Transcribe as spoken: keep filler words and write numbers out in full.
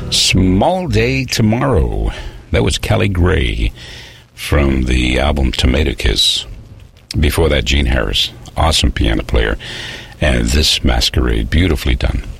Small Day Tomorrow. That was Kelly Gray from the album Tomato Kiss. Before that, Gene Harris, awesome piano player. And this Masquerade, beautifully done.